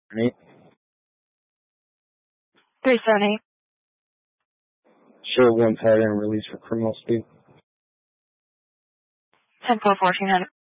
Right? 378. Show 1 pattern release for criminal speed. 10-4-1400.